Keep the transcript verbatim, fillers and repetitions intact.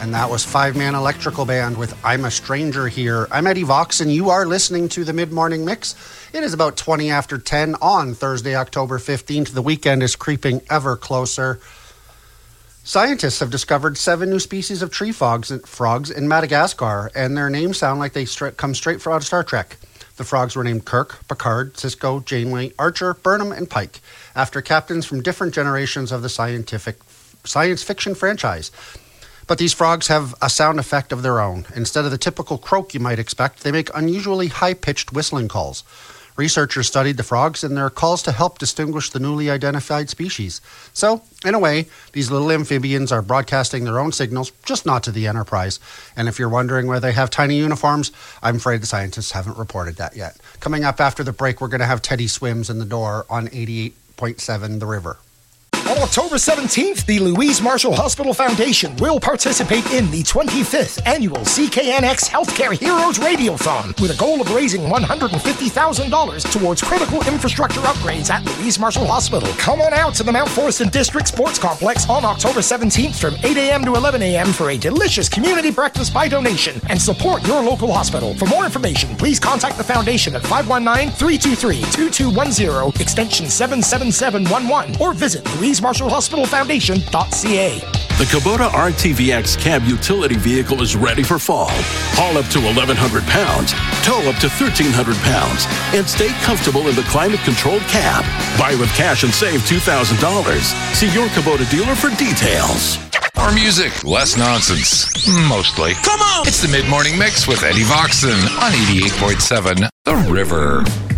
And that was Five Man Electrical Band with I'm a Stranger Here. I'm Eddie Vox, and you are listening to the Mid-Morning Mix. It is about twenty after ten on Thursday, October fifteenth. The weekend is creeping ever closer. Scientists have discovered seven new species of tree frogs, frogs in Madagascar, and their names sound like they stra- come straight from out of Star Trek. The frogs were named Kirk, Picard, Cisco, Janeway, Archer, Burnham, and Pike, after captains from different generations of the scientific science fiction franchise. But these frogs have a sound effect of their own. Instead of the typical croak you might expect, they make unusually high-pitched whistling calls. Researchers studied the frogs and their calls to help distinguish the newly identified species. So, in a way, these little amphibians are broadcasting their own signals, just not to the Enterprise. And if you're wondering where they have tiny uniforms, I'm afraid the scientists haven't reported that yet. Coming up after the break, we're going to have Teddy Swims in the door on eighty-eight point seven The River. On October seventeenth, the Louise Marshall Hospital Foundation will participate in the twenty-fifth annual C K N X Healthcare Heroes Radiothon with a goal of raising one hundred fifty thousand dollars towards critical infrastructure upgrades at Louise Marshall Hospital. Come on out to the Mount Forreston District Sports Complex on October seventeenth from eight a.m. to eleven a.m. for a delicious community breakfast by donation and support your local hospital. For more information, please contact the foundation at five one nine, three two three, two two one zero, extension seven seven seven one one, or visit Louise Marshall Hospital Foundation dot c a. The Kubota R T V X cab utility vehicle is ready for fall. Haul up to eleven hundred pounds, tow up to thirteen hundred pounds, and stay comfortable in the climate-controlled cab. Buy with cash and save two thousand dollars. See your Kubota dealer for details. More music, less nonsense. Mostly. Come on! It's the Mid-Morning Mix with Eddie Voxon on eighty-eight point seven The River.